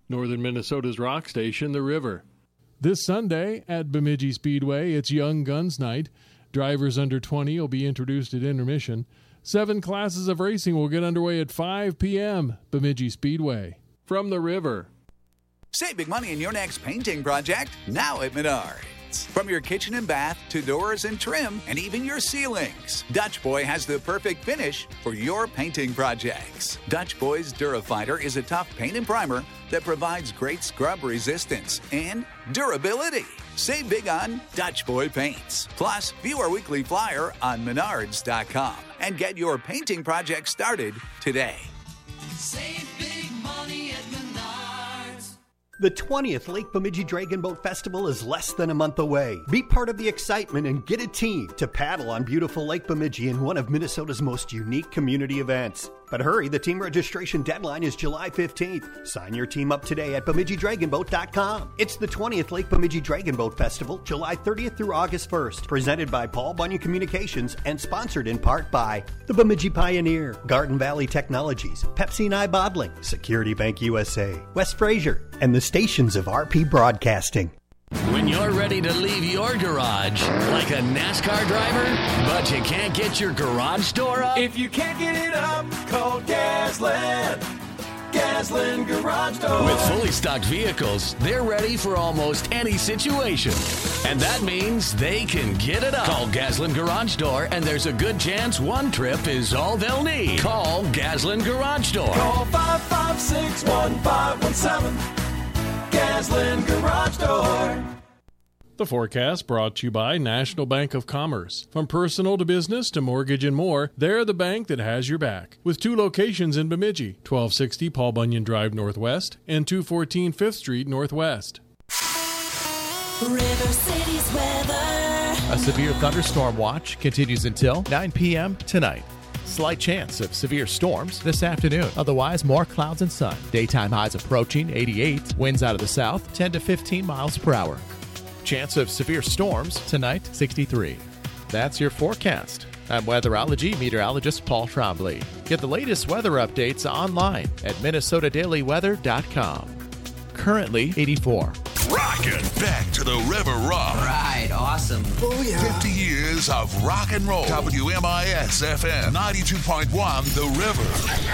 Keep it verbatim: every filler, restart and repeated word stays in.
Northern Minnesota's rock station, The River. This Sunday at Bemidji Speedway, it's Young Guns Night. Drivers under twenty will be introduced at intermission. Seven classes of racing will get underway at five p.m. Bemidji Speedway. From The River. Save big money in your next painting project now at Menards. From your kitchen and bath to doors and trim and even your ceilings, Dutch Boy has the perfect finish for your painting projects. Dutch Boy's Durafighter is a tough paint and primer that provides great scrub resistance and durability. Save big on Dutch Boy paints. Plus, view our weekly flyer on menards dot com and get your painting project started today. Save big money at Menards. The twentieth Lake Bemidji Dragon Boat Festival is less than a month away. Be part of the excitement and get a team to paddle on beautiful Lake Bemidji in one of Minnesota's most unique community events. But hurry, the team registration deadline is July fifteenth. Sign your team up today at bemidji dragon boat dot com. It's the twentieth Lake Bemidji Dragon Boat Festival, July thirtieth through August first. Presented by Paul Bunyan Communications and sponsored in part by the Bemidji Pioneer, Garden Valley Technologies, Pepsi and I Bottling, Security Bank U S A, West Fraser, and the stations of R P Broadcasting. When you're ready to leave your garage like a NASCAR driver, but you can't get your garage door up? If you can't get it up, call Gasland. Gasland Garage Door. With fully stocked vehicles, they're ready for almost any situation. And that means they can get it up. Call Gasland Garage Door, and there's a good chance one trip is all they'll need. Call Gasland Garage Door. Call five five six, one five one seven. Gasland Garage Door. The forecast brought to you by National Bank of Commerce. From personal to business to mortgage and more, they're the bank that has your back. With two locations in Bemidji, twelve sixty Paul Bunyan Drive Northwest and two fourteen Fifth Street Northwest. River City's weather. A severe thunderstorm watch continues until nine p.m. tonight. Slight chance of severe storms this afternoon. Otherwise, more clouds and sun. Daytime highs approaching eighty-eight. Winds out of the south, ten to fifteen miles per hour. Chance of severe storms tonight, sixty-three. That's your forecast. I'm weatherology meteorologist Paul Trombley. Get the latest weather updates online at minnesota daily weather dot com. Currently eighty-four. Rockin' back to the River Rock. All right, awesome. Oh, yeah. fifty years of rock and roll. W M I S F M ninety-two point one, The River.